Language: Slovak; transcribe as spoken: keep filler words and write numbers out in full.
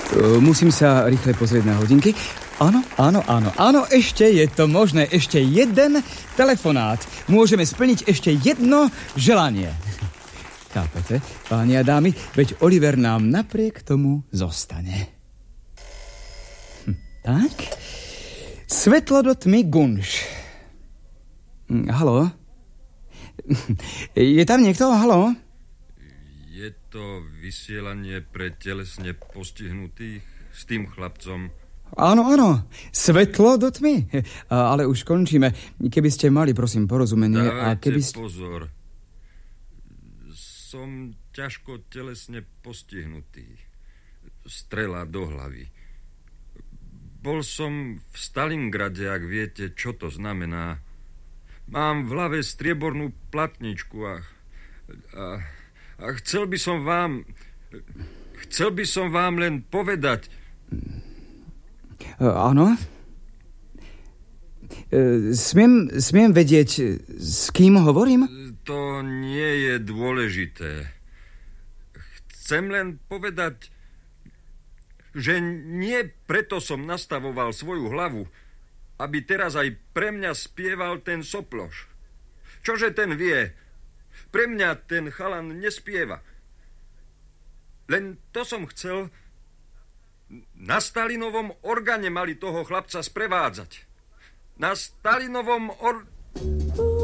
Musím sa rýchle pozrieť na hodinky. Áno, áno, áno, áno, ešte je to možné. Ešte jeden telefonát. Môžeme splniť ešte jedno želanie. Chápete, páni a dámy? Veď Oliver nám napriek tomu zostane. Hm, tak. Svetlo do tmy gunš. Hm, haló? Je tam niekto? Haló? Je to vysielanie pre telesne postihnutých s tým chlapcom? Áno, áno. Svetlo do tmy. Ale už končíme. Keby ste mali, prosím, porozumenie. Dávajte a keby ste... pozor. Som ťažko telesne postihnutý. Strela do hlavy. Bol som v Stalingrade, ak viete, čo to znamená. Mám v hlave striebornú platničku a... a A chcel by som vám... Chcel by som vám len povedať... Uh, áno? Uh, smiem, smiem vedieť, s kým hovorím? To nie je dôležité. Chcem len povedať, že nie preto som nastavoval svoju hlavu, aby teraz aj pre mňa spieval ten soploš. Čože ten vie... Pre mňa ten chalan nespieva. Len to som chcel. Na Stalinovom orgáne mali toho chlapca sprevádzať. Na Stalinovom or...